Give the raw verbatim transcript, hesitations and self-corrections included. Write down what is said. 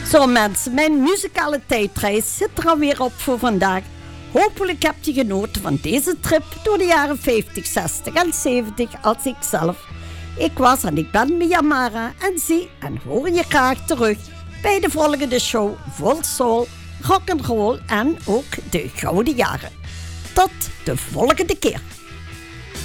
Zo mensen, mijn muzikale tijdreis zit er alweer op voor vandaag. Hopelijk hebt je genoten van deze trip door de jaren vijftig, zestig en zeventig als ik zelf. Ik was en ik ben Mia en zie en hoor je graag terug bij de volgende show vol soul, rock'n'roll en ook de gouden jaren. Tot de volgende keer.